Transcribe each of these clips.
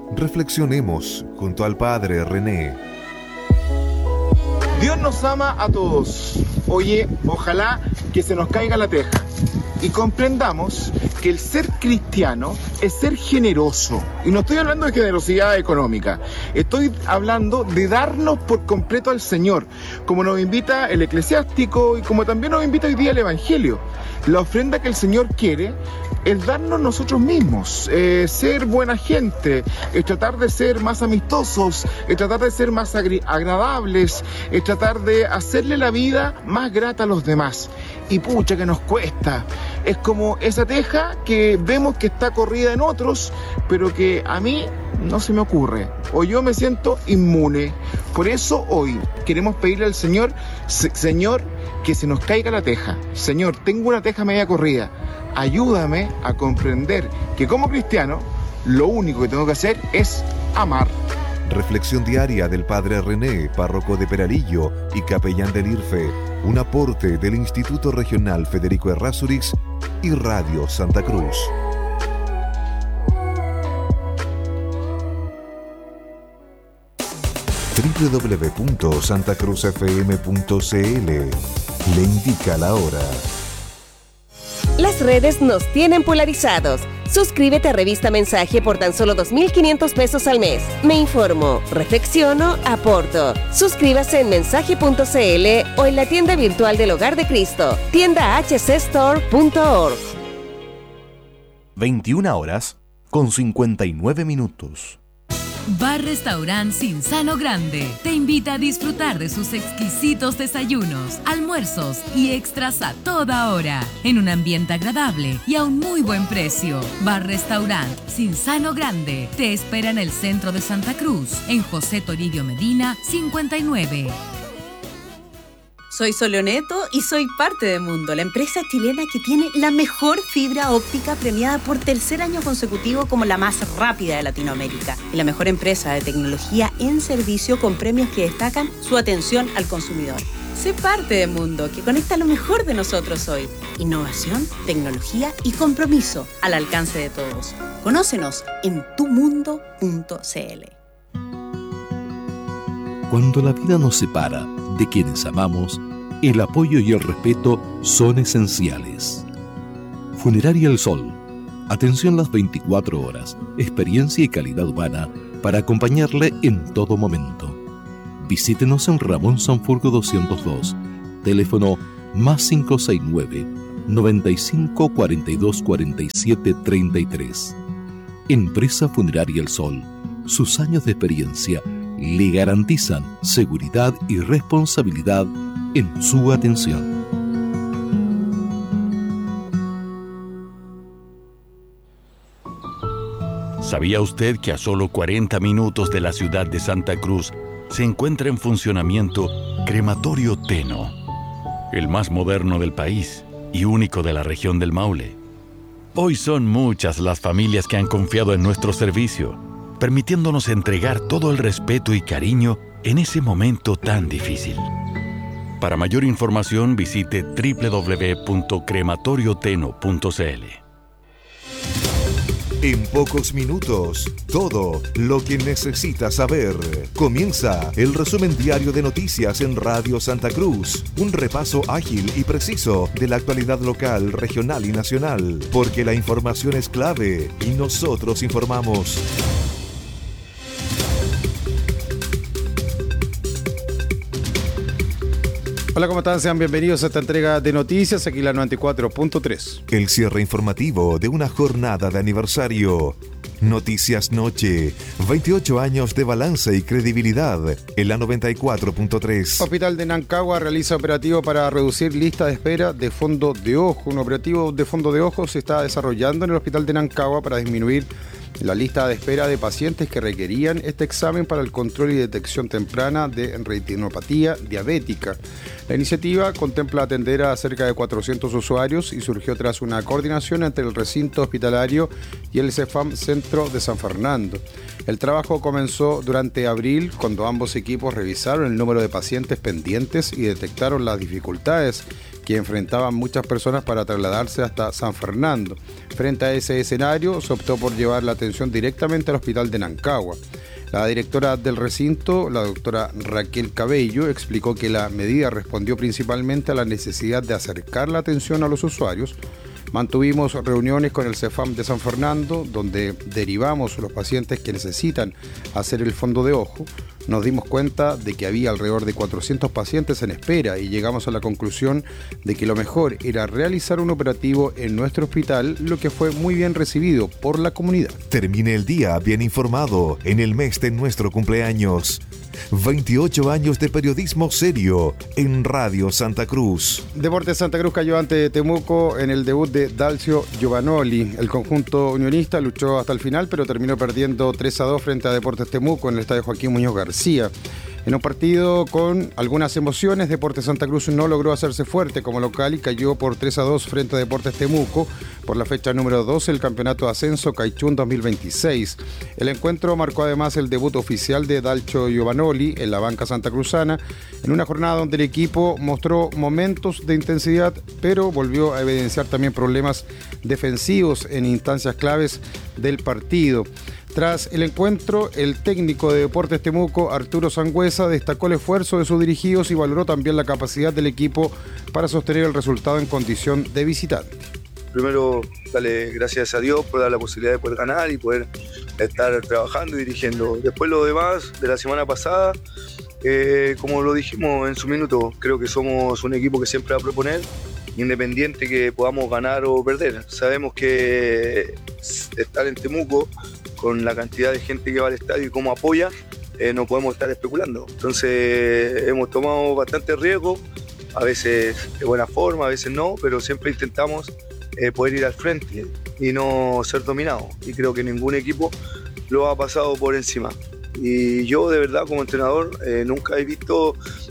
Reflexionemos junto al Padre René. Dios nos ama a todos. Oye, ojalá que se nos caiga la teja y comprendamos que el ser cristiano es ser generoso. Y no estoy hablando de generosidad económica, estoy hablando de darnos por completo al Señor, como nos invita el eclesiástico y como también nos invita hoy día el Evangelio. La ofrenda que el Señor quiere es darnos nosotros mismos, ser buena gente, tratar de ser más amistosos, tratar de ser más agradables, tratar de hacerle la vida más grata a los demás. Y pucha que nos cuesta, es como esa teja que vemos que está corrida en otros, pero que a mí no se me ocurre, o yo me siento inmune. Por eso hoy queremos pedirle al Señor, Señor, que se nos caiga la teja. Señor, tengo una teja media corrida, ayúdame a comprender que como cristiano lo único que tengo que hacer es amar. Reflexión diaria del Padre René, párroco de Peralillo y capellán del IRFE, un aporte del Instituto Regional Federico Errázuriz y Radio Santa Cruz. www.santacruzfm.cl le indica la hora. Las redes nos tienen polarizados. Suscríbete a Revista Mensaje por tan solo 2.500 pesos al mes. Me informo, reflexiono, aporto. Suscríbase en mensaje.cl o en la tienda virtual del Hogar de Cristo, tiendahcstore.org. 21:59. Bar Restaurant Cinzano Grande te invita a disfrutar de sus exquisitos desayunos, almuerzos y extras a toda hora, en un ambiente agradable y a un muy buen precio. Bar Restaurant Cinzano Grande te espera en el centro de Santa Cruz, en José Toribio Medina, 59. Soy Soleoneto y soy parte de Mundo, la empresa chilena que tiene la mejor fibra óptica premiada por tercer año consecutivo como la más rápida de Latinoamérica y la mejor empresa de tecnología en servicio con premios que destacan su atención al consumidor. Sé parte de Mundo, que conecta lo mejor de nosotros hoy. Innovación, tecnología y compromiso al alcance de todos. Conócenos en tumundo.cl. Cuando la vida nos separa de quienes amamos, el apoyo y el respeto son esenciales. Funeraria El Sol. Atención las 24 horas, experiencia y calidad humana para acompañarle en todo momento. Visítenos en Ramón Sanfurgo 202, teléfono +569 95 42 47 33. Empresa Funeraria El Sol. Sus años de experiencia le garantizan seguridad y responsabilidad en su atención. ¿Sabía usted que a solo 40 minutos de la ciudad de Santa Cruz se encuentra en funcionamiento Crematorio Teno, el más moderno del país y único de la región del Maule? Hoy son muchas las familias que han confiado en nuestro servicio, permitiéndonos entregar todo el respeto y cariño en ese momento tan difícil. Para mayor información visite www.crematorioteno.cl. En pocos minutos, todo lo que necesitas saber. Comienza el resumen diario de noticias en Radio Santa Cruz. Un repaso ágil y preciso de la actualidad local, regional y nacional. Porque la información es clave y nosotros informamos. Hola, ¿cómo están? Sean bienvenidos a esta entrega de noticias, aquí la 94.3. El cierre informativo de una jornada de aniversario. Noticias Noche, 28 años de balance y credibilidad en la 94.3. Hospital de Nancagua realiza operativo para reducir lista de espera de fondo de ojo. Un operativo de fondo de ojo se está desarrollando en el Hospital de Nancagua para disminuir la lista de espera de pacientes que requerían este examen para el control y detección temprana de retinopatía diabética. La iniciativa contempla atender a cerca de 400 usuarios y surgió tras una coordinación entre el recinto hospitalario y el CEFAM Centro de San Fernando. El trabajo comenzó durante abril, cuando ambos equipos revisaron el número de pacientes pendientes y detectaron las dificultades que enfrentaban muchas personas para trasladarse hasta San Fernando. Frente a ese escenario, se optó por llevar la atención directamente al hospital de Nancagua. La directora del recinto, la doctora Raquel Cabello, explicó que la medida respondió principalmente a la necesidad de acercar la atención a los usuarios. Mantuvimos reuniones con el CEFAM de San Fernando, donde derivamos los pacientes que necesitan hacer el fondo de ojo. Nos dimos cuenta de que había alrededor de 400 pacientes en espera y llegamos a la conclusión de que lo mejor era realizar un operativo en nuestro hospital, lo que fue muy bien recibido por la comunidad. Termine el día bien informado en el mes de nuestro cumpleaños. 28 años de periodismo serio en Radio Santa Cruz. Deportes Santa Cruz cayó ante Temuco en el debut de Dalcio Giovanoli. El conjunto unionista luchó hasta el final, pero terminó perdiendo 3-2 frente a Deportes Temuco en el estadio Joaquín Muñoz García. En un partido con algunas emociones, Deportes Santa Cruz no logró hacerse fuerte como local y cayó por 3-2 frente a Deportes Temuco por la fecha número 12 del Campeonato de Ascenso Caichún 2026. El encuentro marcó además el debut oficial de Dalcio Giovanoli en la banca santacruzana, en una jornada donde el equipo mostró momentos de intensidad, pero volvió a evidenciar también problemas defensivos en instancias claves del partido. Tras el encuentro, el técnico de Deportes Temuco, Arturo Sangüesa, destacó el esfuerzo de sus dirigidos y valoró también la capacidad del equipo para sostener el resultado en condición de visitante. Primero, darle gracias a Dios por dar la posibilidad de poder ganar y poder estar trabajando y dirigiendo. Después lo demás de la semana pasada, como lo dijimos en su minuto, creo que somos un equipo que siempre va a proponer, independiente que podamos ganar o perder. Sabemos que estar en Temuco, con la cantidad de gente que va al estadio y cómo apoya, no podemos estar especulando. Entonces hemos tomado bastante riesgo, a veces de buena forma, a veces no, pero siempre intentamos poder ir al frente y no ser dominados. Y creo que ningún equipo lo ha pasado por encima. Y yo de verdad como entrenador nunca he visto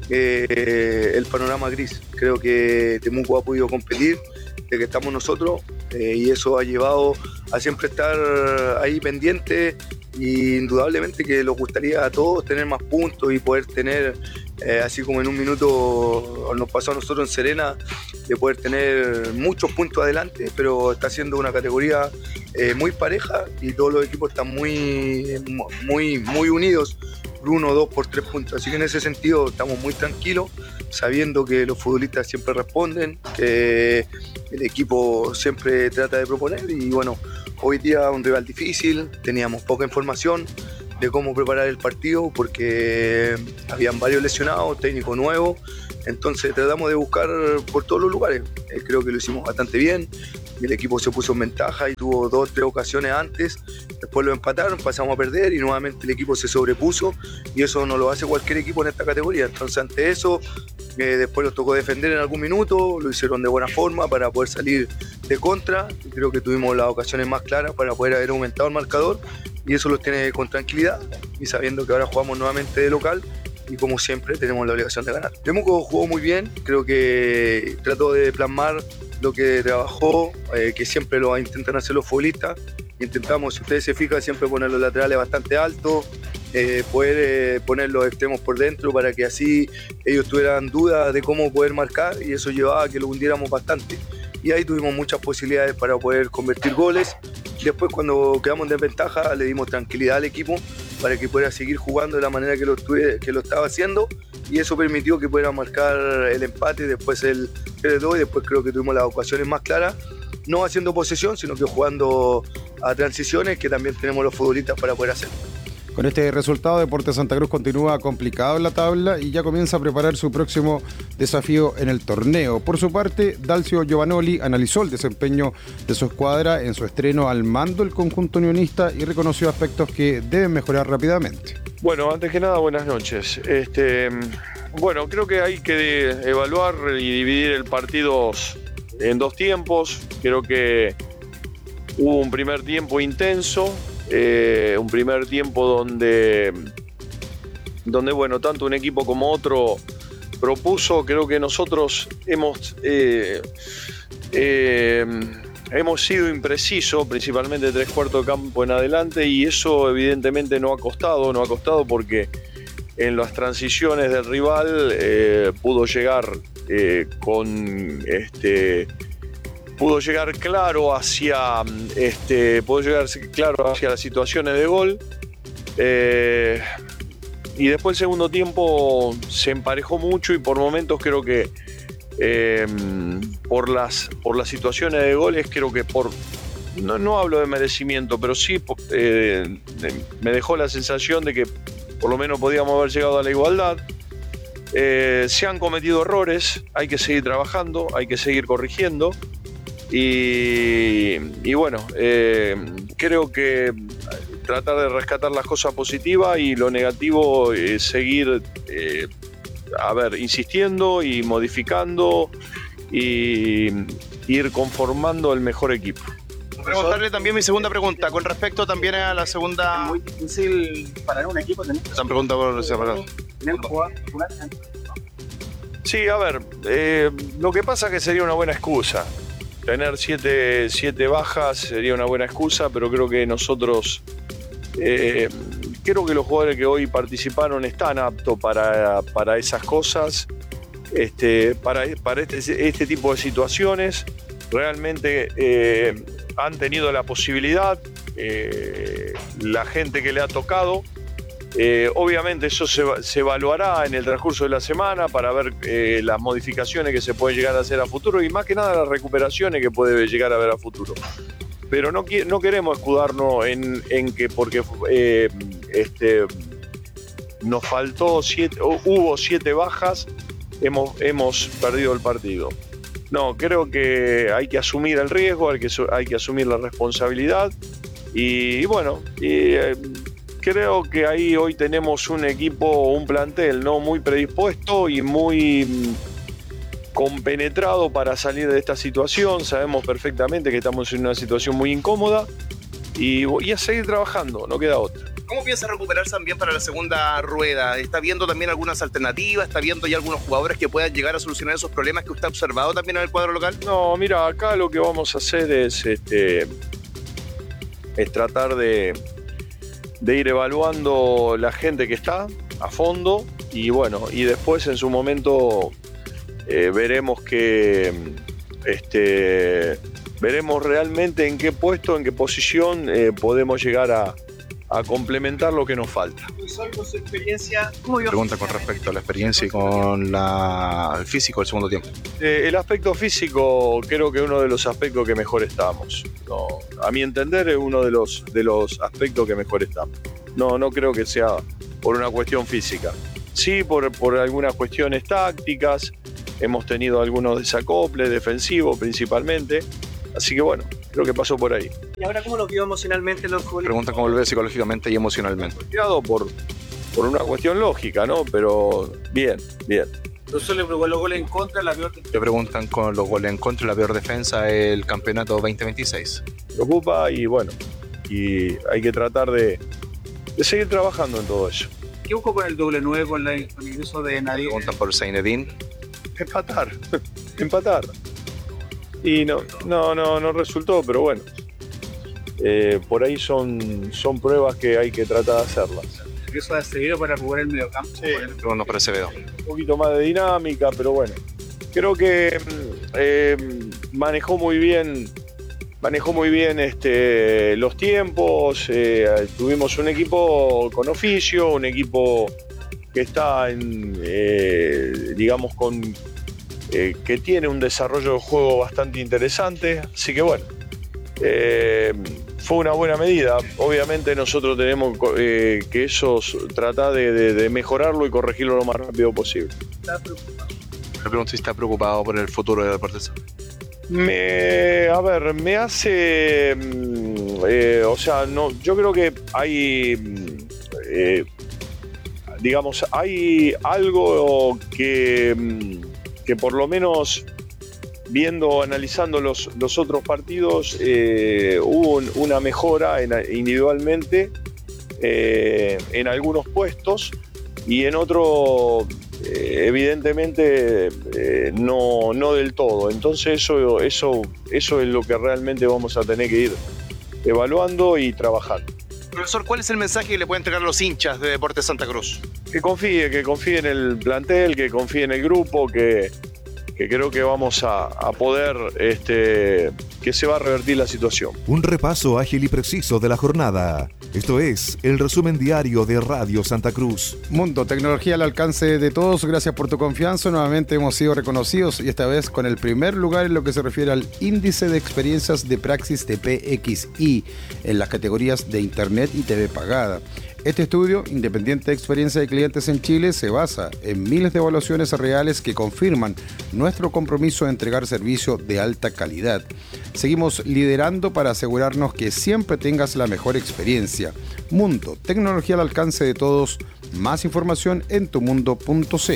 el panorama gris. Creo que Temuco ha podido competir de que estamos nosotros y eso ha llevado a siempre estar ahí pendiente, y indudablemente que nos gustaría a todos tener más puntos y poder tener, así como en un minuto nos pasó a nosotros en Serena, de poder tener muchos puntos adelante, pero está siendo una categoría muy pareja y todos los equipos están muy unidos, por 1, 2, por 3 puntos. Así que en ese sentido estamos muy tranquilos, sabiendo que los futbolistas siempre responden, que el equipo siempre trata de proponer. Y bueno, hoy día un rival difícil, teníamos poca información de cómo preparar el partido porque habían varios lesionados, técnico nuevo, entonces tratamos de buscar por todos los lugares. Creo que lo hicimos bastante bien, el equipo se puso en ventaja y tuvo 2 o 3 ocasiones antes, después lo empataron, pasamos a perder y nuevamente el equipo se sobrepuso, y eso no lo hace cualquier equipo en esta categoría. Entonces ante eso, después los tocó defender en algún minuto, lo hicieron de buena forma para poder salir de contra, y creo que tuvimos las ocasiones más claras para poder haber aumentado el marcador, y eso los tiene con tranquilidad y sabiendo que ahora jugamos nuevamente de local y como siempre tenemos la obligación de ganar. Temuco jugó muy bien, creo que trató de plasmar lo que trabajó, que siempre lo intentan hacer los futbolistas. Intentamos, si ustedes se fijan, siempre poner los laterales bastante altos, poder poner los extremos por dentro para que así ellos tuvieran dudas de cómo poder marcar, y eso llevaba a que lo hundiéramos bastante. Y ahí tuvimos muchas posibilidades para poder convertir goles. Después, cuando quedamos en desventaja, le dimos tranquilidad al equipo para que pudiera seguir jugando de la manera que lo estaba haciendo, y eso permitió que pudiera marcar el empate, después el 3-2, y después creo que tuvimos las ocasiones más claras, no haciendo posesión, sino que jugando a transiciones, que también tenemos los futbolistas para poder hacerlo. Con este resultado, Deportes Santa Cruz continúa complicado en la tabla y ya comienza a preparar su próximo desafío en el torneo. Por su parte, Dalcio Giovanoli analizó el desempeño de su escuadra en su estreno al mando del conjunto unionista y reconoció aspectos que deben mejorar rápidamente. Bueno, antes que nada, buenas noches. Bueno, creo que hay que evaluar y dividir el partido en 2 tiempos. Creo que hubo un primer tiempo intenso, un primer tiempo donde bueno, tanto un equipo como otro propuso. Creo que nosotros hemos sido imprecisos, principalmente 3/4 de campo en adelante, y eso evidentemente no ha costado porque en las transiciones del rival pudo llegar pudo llegar claro hacia las situaciones de gol. Y después el segundo tiempo se emparejó mucho y por momentos creo que por las situaciones de goles, creo que no hablo de merecimiento, pero sí me dejó la sensación de que por lo menos podíamos haber llegado a la igualdad. Se han cometido errores, hay que seguir trabajando, hay que seguir corrigiendo y bueno, creo que tratar de rescatar las cosas positivas y lo negativo seguir insistiendo y modificando y ir conformando el mejor equipo. Preguntarle también mi segunda pregunta, con respecto también a la segunda... Es muy difícil parar un equipo. Esa pregunta por separado. Sí, lo que pasa es que sería una buena excusa. Tener siete bajas sería una buena excusa, pero creo que nosotros... creo que los jugadores que hoy participaron están aptos para esas cosas, para este tipo de situaciones. Realmente han tenido la posibilidad, la gente que le ha tocado. Obviamente eso se evaluará en el transcurso de la semana para ver las modificaciones que se pueden llegar a hacer a futuro y más que nada las recuperaciones que puede llegar a haber a futuro. Pero no queremos escudarnos en que porque nos faltó hubo 7 bajas, hemos perdido el partido. No, creo que hay que asumir el riesgo, hay que asumir la responsabilidad y bueno, creo que ahí hoy tenemos un equipo, un plantel no muy predispuesto y muy compenetrado para salir de esta situación. Sabemos perfectamente que estamos en una situación muy incómoda y a seguir trabajando, no queda otra. ¿Cómo piensa recuperarse también para la segunda rueda? ¿Está viendo también algunas alternativas? ¿Está viendo ya algunos jugadores que puedan llegar a solucionar esos problemas que usted ha observado también en el cuadro local? No, mira, acá lo que vamos a hacer es tratar de ir evaluando la gente que está a fondo y bueno, y después en su momento veremos veremos realmente en qué puesto, en qué posición podemos llegar a complementar lo que nos falta. Con su experiencia, Pregunta con respecto a la experiencia y con el físico del segundo tiempo. El aspecto físico creo que es uno de los aspectos que mejor estamos. No, a mi entender es uno de los aspectos que mejor estamos. No creo que sea por una cuestión física. Sí, por algunas cuestiones tácticas, hemos tenido algunos desacoples defensivos principalmente, así que bueno, creo que pasó por ahí. ¿Y ahora cómo lo vio emocionalmente los jugadores? Pregunta cómo lo ve psicológicamente y emocionalmente. Por una cuestión lógica, ¿no? Pero bien. Entonces le preocupó los goles en contra, la peor... Le preguntan con los goles en contra y la peor defensa del campeonato 2026. Preocupa y bueno, y hay que tratar de seguir trabajando en todo eso. ¿Qué buscó con el doble 9 con el ingreso de Nadie? Preguntan por Zeinedine. Empatar. Y no resultó, pero bueno. Por ahí son pruebas que hay que tratar de hacerlas. Eso ha servido para jugar el mediocampo. Sí, pero no para Acevedo. Un poquito más de dinámica, pero bueno. Creo que manejó muy bien los tiempos. Tuvimos un equipo con oficio, un equipo que está que tiene un desarrollo de juego bastante interesante, así que bueno, fue una buena medida. Obviamente nosotros tenemos que tratar de mejorarlo y corregirlo lo más rápido posible. Me pregunto si está preocupado por el futuro de Deportes. Me hace, yo creo que hay algo que por lo menos analizando los otros partidos, hubo una mejora individualmente en algunos puestos y en otros evidentemente no del todo. Entonces eso es lo que realmente vamos a tener que ir evaluando y trabajando. Profesor, ¿cuál es el mensaje que le puede entregar a los hinchas de Deportes Santa Cruz? Que confíe en el plantel, que confíe en el grupo, que creo que vamos a poder, que se va a revertir la situación. Un repaso ágil y preciso de la jornada. Esto es el resumen diario de Radio Santa Cruz. Mundo, tecnología al alcance de todos. Gracias por tu confianza. Nuevamente hemos sido reconocidos y esta vez con el primer lugar en lo que se refiere al índice de experiencias de Praxis de PXI en las categorías de Internet y TV pagada. Este estudio, independiente de experiencia de clientes en Chile, se basa en miles de evaluaciones reales que confirman nuestro compromiso de entregar servicio de alta calidad. Seguimos liderando para asegurarnos que siempre tengas la mejor experiencia. Mundo, tecnología al alcance de todos. Más información en tumundo.cl.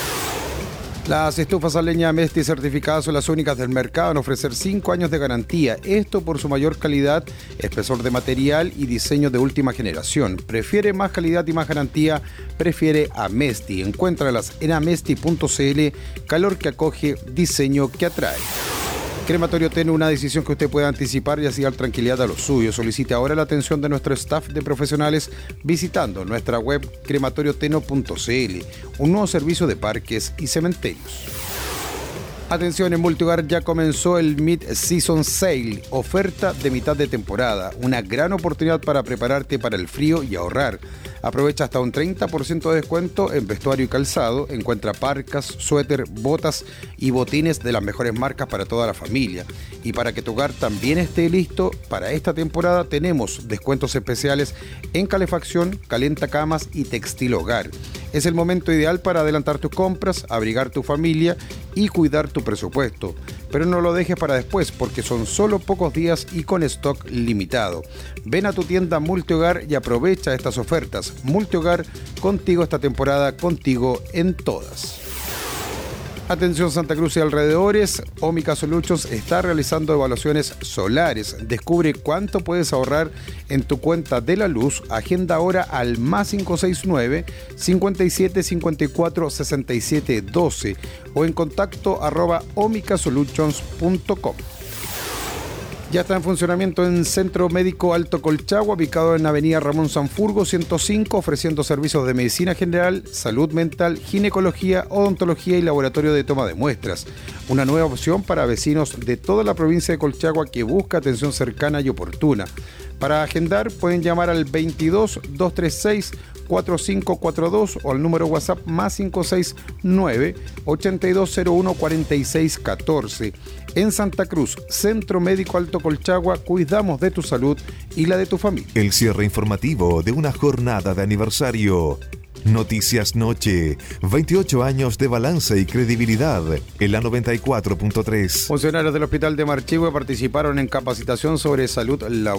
Las estufas a leña Mesti certificadas son las únicas del mercado en ofrecer 5 años de garantía. Esto por su mayor calidad, espesor de material y diseño de última generación. Prefiere más calidad y más garantía, prefiere a Mesti. Encuéntralas en amesti.cl. Calor que acoge, diseño que atrae. Crematorio Teno, una decisión que usted puede anticipar y así dar tranquilidad a los suyos. Solicite ahora la atención de nuestro staff de profesionales visitando nuestra web crematorioteno.cl, un nuevo servicio de parques y cementerios. Atención, en Multihogar ya comenzó el Mid-Season Sale, oferta de mitad de temporada, una gran oportunidad para prepararte para el frío y ahorrar. Aprovecha hasta un 30% de descuento en vestuario y calzado. Encuentra parcas, suéter, botas y botines de las mejores marcas para toda la familia. Y para que tu hogar también esté listo para esta temporada, tenemos descuentos especiales en calefacción, calentacamas y textil hogar. Es el momento ideal para adelantar tus compras, abrigar tu familia y cuidar tu presupuesto. Pero no lo dejes para después porque son solo pocos días y con stock limitado. Ven a tu tienda Multihogar y aprovecha estas ofertas. Multihogar, contigo esta temporada, contigo en todas. Atención Santa Cruz y alrededores, Ómica Solutions está realizando evaluaciones solares. Descubre cuánto puedes ahorrar en tu cuenta de la luz. Agenda ahora al +569 57 54 67 12 o en contacto @omicasolutions.com. Ya está en funcionamiento en Centro Médico Alto Colchagua, ubicado en Avenida Ramón Sanfurgo 105, ofreciendo servicios de medicina general, salud mental, ginecología, odontología y laboratorio de toma de muestras. Una nueva opción para vecinos de toda la provincia de Colchagua que busca atención cercana y oportuna. Para agendar pueden llamar al 22 236 4542 o al número WhatsApp +569 8201 4614. En Santa Cruz, Centro Médico Alto Colchagua, cuidamos de tu salud y la de tu familia. El cierre informativo de una jornada de aniversario. Noticias Noche, 28 años de balance y credibilidad en la 94.3. Funcionarios del Hospital de Marchihue participaron en capacitación sobre salud laboral.